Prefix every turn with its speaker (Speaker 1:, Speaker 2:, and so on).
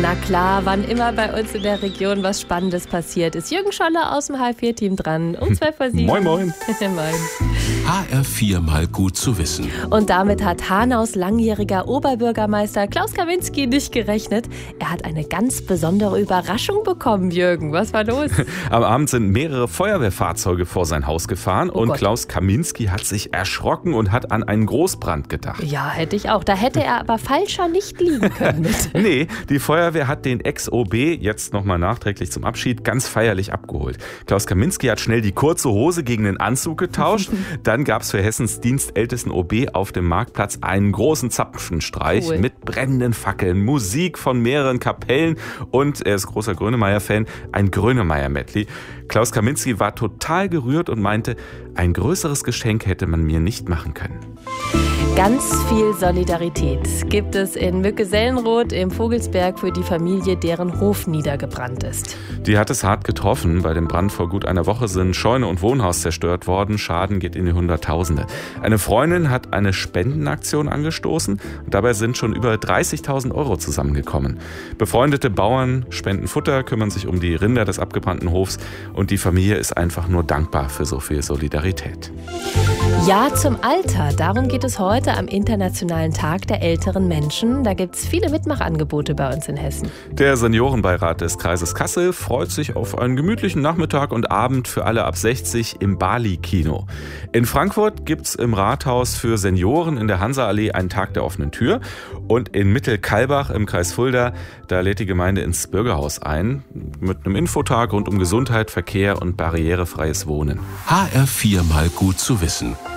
Speaker 1: Na klar, wann immer bei uns in der Region was Spannendes passiert, ist Jürgen Scholler aus dem HR4-Team dran. Um 12:07
Speaker 2: Moin, moin.
Speaker 1: Moin.
Speaker 3: HR4 mal gut zu wissen.
Speaker 1: Und damit hat Hanaus langjähriger Oberbürgermeister Klaus Kaminski nicht gerechnet. Er hat eine ganz besondere Überraschung bekommen, Jürgen. Was war los?
Speaker 2: Am Abend sind mehrere Feuerwehrfahrzeuge vor sein Haus gefahren und
Speaker 1: Gott.
Speaker 2: Klaus Kaminski hat sich erschrocken und hat an einen Großbrand gedacht.
Speaker 1: Ja, hätte ich auch. Da hätte er aber falscher nicht liegen können mit.
Speaker 2: Nee, die Feuerwehr hat den Ex-OB, jetzt nochmal nachträglich zum Abschied, ganz feierlich abgeholt. Klaus Kaminski hat schnell die kurze Hose gegen den Anzug getauscht. Dann gab es für Hessens dienstältesten OB auf dem Marktplatz einen großen Zapfenstreich mit brennenden Fackeln, Musik von mehreren Kapellen und, er ist großer Grönemeyer-Fan, ein Grönemeyer-Medley. Klaus Kaminski war total gerührt und meinte, ein größeres Geschenk hätte man mir nicht machen können.
Speaker 1: Ganz viel Solidarität gibt es in Mücke-Sellenroth im Vogelsberg für die Familie, deren Hof niedergebrannt ist.
Speaker 2: Die hat es hart getroffen. Bei dem Brand vor gut einer Woche sind Scheune und Wohnhaus zerstört worden. Schaden geht in die Hunderttausende. Eine Freundin hat eine Spendenaktion angestoßen. Dabei sind schon über 30.000 € zusammengekommen. Befreundete Bauern spenden Futter, kümmern sich um die Rinder des abgebrannten Hofs. Und die Familie ist einfach nur dankbar für so viel Solidarität.
Speaker 1: Ja zum Alter, darum geht es heute am Internationalen Tag der älteren Menschen. Da gibt es viele Mitmachangebote bei uns in Hessen.
Speaker 2: Der Seniorenbeirat des Kreises Kassel freut sich auf einen gemütlichen Nachmittag und Abend für alle ab 60 im Bali-Kino. In Frankfurt gibt es im Rathaus für Senioren in der Hansa-Allee einen Tag der offenen Tür. Und in Mittelkalbach im Kreis Fulda, da lädt die Gemeinde ins Bürgerhaus ein. Mit einem Infotag rund um Gesundheit, Verkehr und barrierefreies Wohnen.
Speaker 3: HR4 mal gut zu wissen.